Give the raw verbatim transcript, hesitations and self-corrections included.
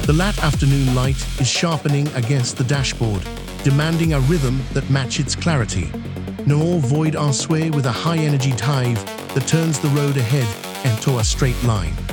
The late afternoon light is sharpening against the dashboard, demanding a rhythm that matches its clarity. Nor void our sway with a high-energy dive that turns the road ahead into a straight line.